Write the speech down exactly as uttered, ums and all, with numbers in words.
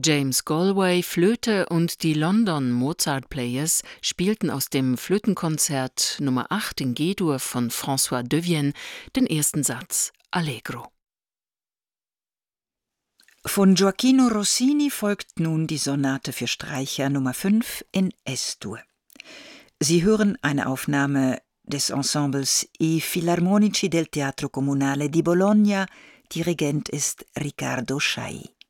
James Galway Flöte und die London Mozart Players spielten aus dem Flötenkonzert Nummer acht in G-Dur von François Devienne den ersten Satz Allegro. Von Gioachino Rossini folgt nun die Sonate für Streicher Nummer fünf in Es-Dur. Sie hören eine Aufnahme des Ensembles I Filarmonici del Teatro Comunale di Bologna. Dirigent ist Riccardo Schai.